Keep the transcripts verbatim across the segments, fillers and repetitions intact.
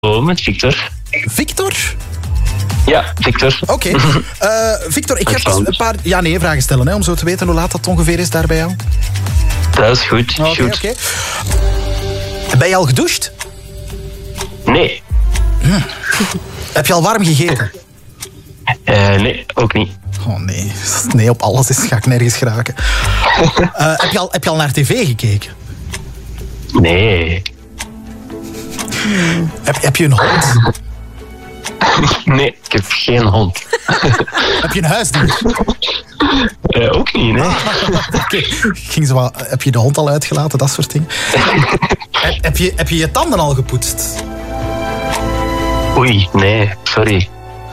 Oh, met Victor. Victor? Ja, Victor. Oké. Okay. Uh, Victor, ik heb een paar ja-nee-vragen stellen, hè, om zo te weten hoe laat dat ongeveer is daar bij jou. Dat is goed. Oké, okay, oké. Okay. Ben je al gedoucht? Nee. Hm. Heb je al warm gegeten? Uh, nee, ook niet. Oh nee, nee op alles is, ga ik nergens geraken. Uh, heb, je al, heb je al naar tv gekeken? Nee. Heb, heb je een hond? Nee, ik heb geen hond. Heb je een huisdier? Uh, ook niet, nee. Okay. Ging zo wat, heb je de hond al uitgelaten, dat soort dingen? heb, heb, je, heb je je tanden al gepoetst? Oei, nee, sorry.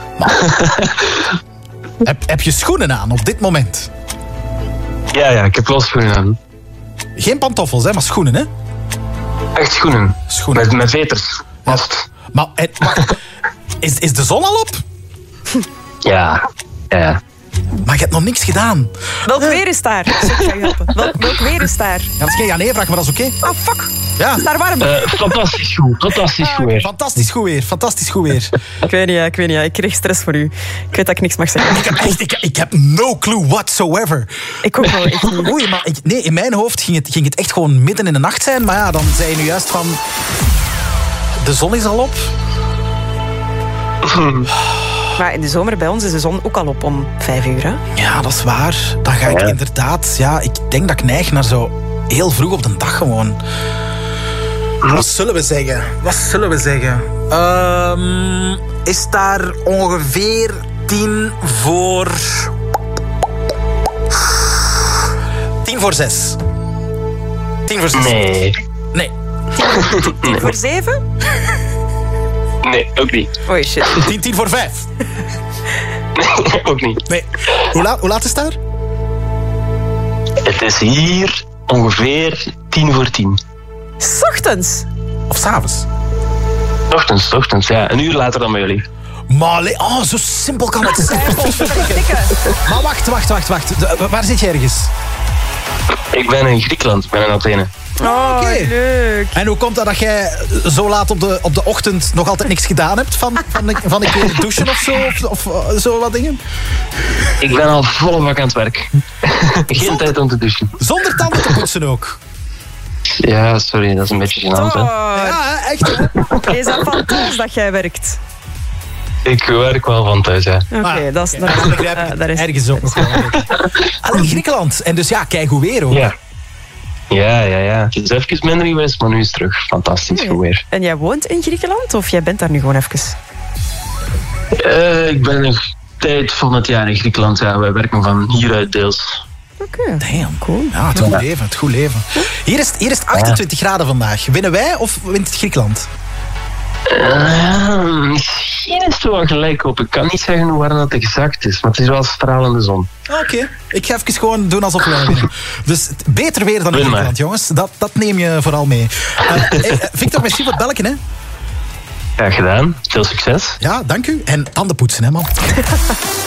heb, heb je schoenen aan op dit moment? Ja, ja, ik heb wel schoenen aan. Geen pantoffels, hè, maar schoenen, hè? Echt schoenen. Schoenen. Met, met veters. Vast. Ja. Maar, maar is, is de zon al op? Ja, ja. Maar je hebt nog niks gedaan. Welk weer is daar? Welk, welk weer is daar? Ja, dat is geen ja-nee-vraag, maar dat is oké. Okay. Oh, fuck. Ja. Is daar warm? Uh, fantastisch goed. Fantastisch goed weer. Fantastisch goed weer. Fantastisch goed weer. Ik weet niet, ik weet niet. Ik kreeg stress voor u. Ik weet dat ik niks mag zeggen. Ik heb echt, ik, ik heb no clue whatsoever. Ik ook wel echt niet. Oei, maar ik, nee, in mijn hoofd ging het, ging het echt gewoon midden in de nacht zijn. Maar ja, dan zei je nu juist van... De zon is al op. Maar in de zomer bij ons is de zon ook al op om vijf uur, hè? Ja, dat is waar. Dan ga ik ja. inderdaad... Ja, ik denk dat ik neig naar zo heel vroeg op de dag gewoon. Wat zullen we zeggen? Wat zullen we zeggen? Um, is daar ongeveer tien voor... Tien voor zes. Tien voor zes. Nee. Nee. Tien, tien, tien voor zeven? Nee, ook niet. Oei, shit. Tien, tien voor vijf? Nee, ook niet. Nee. Hoe laat, hoe laat is het daar? Het is hier ongeveer tien voor tien. 's Ochtends? Of 's avonds? Ochtends, 's ochtends, ja. Een uur later dan bij jullie. Maar, oh, zo simpel kan het zijn. Maar wacht, wacht, wacht, wacht. Waar zit je ergens? Ik ben in Griekenland, ik ben in Athene. Oh, oké. Okay. Leuk. En hoe komt dat dat jij zo laat op de, op de ochtend nog altijd niks gedaan hebt? Van, van, van een keer douchen of zo? Of, of uh, zo wat dingen? Ik ben al volle bak aan het werk. Geen zonder, tijd om te douchen. Zonder tanden te poetsen ook? Ja, sorry, dat is een beetje gênant, hè. Ja, echt, hè? Is dat van thuis dat jij werkt? Ik werk wel van thuis, ja. Oké, okay, ah, dat is... Okay. Dat begrijp ik. Uh, dat is ergens ook nog wel. Allee, Griekenland. En dus ja, kijk hoe weer, hoor. Ja. Ja, ja, ja. Het is even minder geweest, maar nu is het terug. Fantastisch goed weer. En jij woont in Griekenland of jij bent daar nu gewoon even? Uh, ik ben een tijd van het jaar in Griekenland. Ja, wij werken van hieruit deels. Oké. Okay. Damn, cool. Ja, het goed leven, het goed leven. Hier is, hier is het achtentwintig ja. graden vandaag. Winnen wij of wint Griekenland? Uh, misschien is het wel gelijk op. Ik kan niet zeggen hoe warm dat exact is, maar het is wel stralende zon. Oké, okay. Ik ga even gewoon doen alsof we winnen. Dus beter weer dan in Griekenland, jongens. Dat, dat neem je vooral mee. Uh, Victor, merci voor het belletje, hè. Graag gedaan. Veel succes. Ja, dank u. En tanden poetsen, hè, man.